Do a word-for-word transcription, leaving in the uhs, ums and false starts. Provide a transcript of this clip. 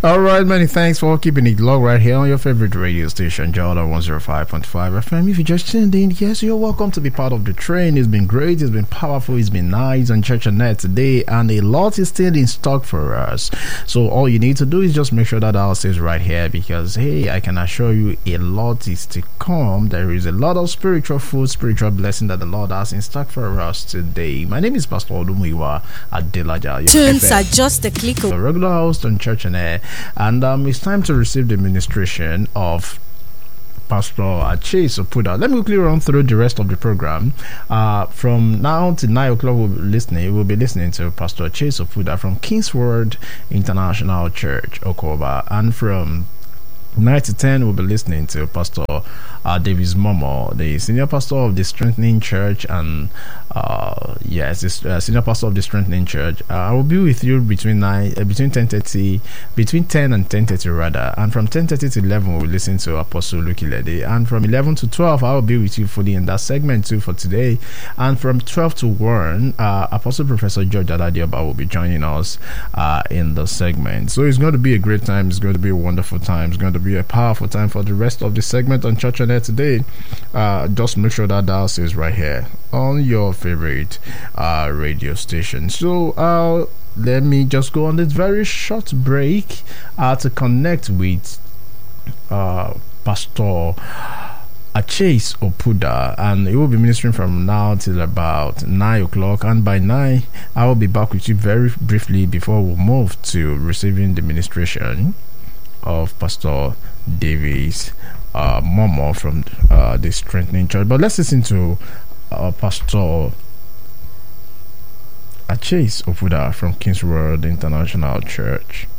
All right, many thanks for keeping it locked right here on your favorite radio station, Jordan one oh five point five F M. If you just tuned in, yes, you're welcome to be part of the train. It's been great, it's been powerful, it's been nice on Church and Net today, and a lot is still in stock for us. So all you need to do is just make sure that ours is right here, because hey, I can assure you a lot is to come. There is a lot of spiritual food, spiritual blessing that the Lord has in stock for us today. My name is Pastor Olumuyiwa Adelaja. Tunes are just a click away. Regular host on Church and Air, and um, it's time to receive the ministration of Pastor Chase Opuda. Let me quickly run through the rest of the program. Uh, from now to nine o'clock, we'll be listening. We'll be listening to Pastor Chase Opuda from Kingsword International Church, Okoba, and from nine to ten, we'll be listening to Pastor uh, Davis Momo, the senior pastor of the Strengthening Church, and uh, yes, this uh, senior pastor of the Strengthening Church. Uh, I will be with you between nine, uh, between ten thirty, between ten and ten thirty rather, and from ten thirty to eleven, we'll listen to Apostle Lucky Lede, and from eleven to twelve, I will be with you fully in that segment too for today, and from twelve to one, uh, Apostle Professor George Aladioba will be joining us uh, in the segment. So it's going to be a great time. It's going to be a wonderful time. It's going to be a powerful time for the rest of the segment on Church on Air today. Uh, just make sure that dial is right here on your favorite uh, radio station. So uh, let me just go on this very short break uh, to connect with uh, Pastor Chase Opuda, and he will be ministering from now till about nine o'clock, and by nine I will be back with you very briefly before we move to receiving the ministration of Pastor Davis uh, Momo from uh, the Strengthening Church. But let's listen to uh, Pastor Chase Opuda from Kingsword International Church.